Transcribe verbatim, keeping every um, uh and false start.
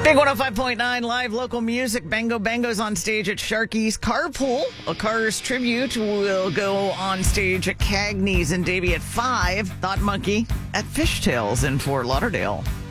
Big one oh five point nine live local music. Bango Bango's on stage at Sharky's Carpool. A Cars tribute will go on stage at Cagney's in Davie at five. Thought Monkey at Fishtails in Fort Lauderdale.